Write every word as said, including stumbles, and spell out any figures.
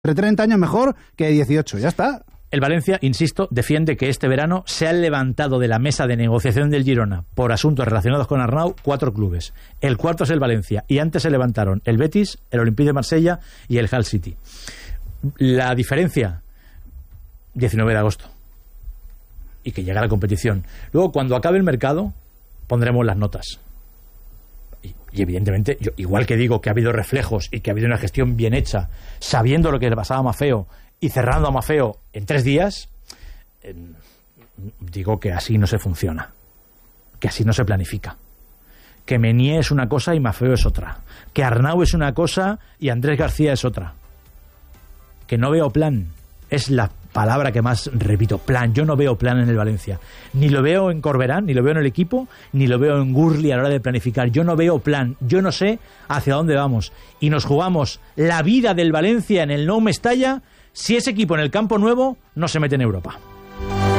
treinta años mejor que dieciocho, ya está. El Valencia, insisto, defiende que este verano se han levantado de la mesa de negociación del Girona por asuntos relacionados con Arnau cuatro clubes. El cuarto es el Valencia y antes se levantaron el Betis, el Olympique de Marsella y el Hull City. La diferencia, diecinueve de agosto. Y que llega la competición. Luego, cuando acabe el mercado, pondremos las notas. Y, y evidentemente, yo, igual que digo que ha habido reflejos y que ha habido una gestión bien hecha, sabiendo lo que le pasaba a Maffeo y cerrando a Maffeo en tres días, eh, digo que así no se funciona, que así no se planifica, que Meunier es una cosa y Maffeo es otra, que Arnau es una cosa y Andrés García es otra, que no veo plan. Es la palabra que más repito, plan. Yo no veo plan en el Valencia, ni lo veo en Corberán, ni lo veo en el equipo, ni lo veo en Gurli a la hora de planificar. Yo no veo plan, yo no sé hacia dónde vamos, y nos jugamos la vida del Valencia en el Nou Mestalla si ese equipo en el Campo Nuevo no se mete en Europa.